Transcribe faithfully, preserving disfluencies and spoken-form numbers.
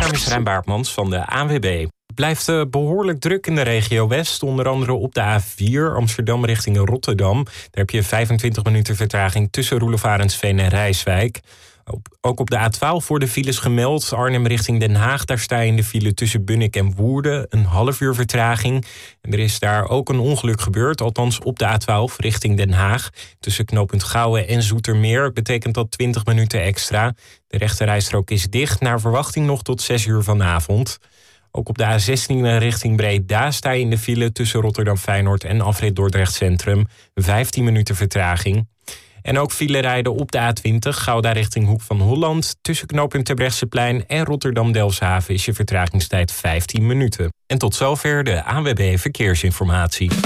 naam is Rijn Baartmans van de A N W B. Het blijft uh, behoorlijk druk in de regio West. Onder andere op de A vier Amsterdam richting Rotterdam. Daar heb je vijfentwintig minuten vertraging tussen Roelof Arendsveen en Rijswijk. Op, ook op de A twaalf worden files gemeld. Arnhem richting Den Haag. Daar sta je in de file tussen Bunnik en Woerden. Een half uur vertraging. En er is daar ook een ongeluk gebeurd. Althans op de A twaalf richting Den Haag. Tussen knooppunt Gouwen en Zoetermeer betekent dat twintig minuten extra. De rechterrijstrook is dicht. Naar verwachting nog tot zes uur vanavond. Ook op de A zestien richting Breda sta je in de file tussen Rotterdam Feyenoord en afrit Dordrecht Centrum. vijftien minuten vertraging. En ook file rijden op de A twintig, Gouda richting Hoek van Holland. Tussen knooppunt Terbrechtseplein en Rotterdam-Delfshaven is je vertragingstijd vijftien minuten. En tot zover de A N W B Verkeersinformatie.